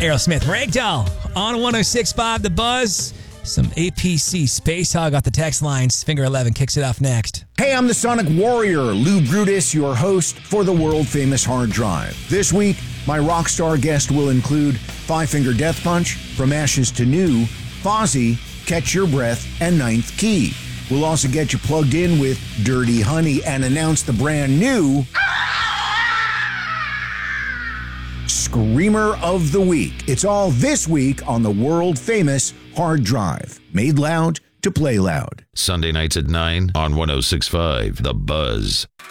Aerosmith Ragdoll on 106.5 The Buzz. Some APC Space Hog off the text lines. Finger 11 kicks it off next. Hey, I'm the Sonic Warrior, Lou Brutus, your host for the world-famous Hard Drive. This week, my rock star guest will include Five Finger Death Punch, From Ashes to New, Fozzy, Catch Your Breath, and Ninth Key. We'll also get you plugged in with Dirty Honey and announce the brand new Screamer of the Week. It's all this week on the world-famous Hard Drive. Made loud to play loud. Sunday nights at 9 on 106.5 The Buzz.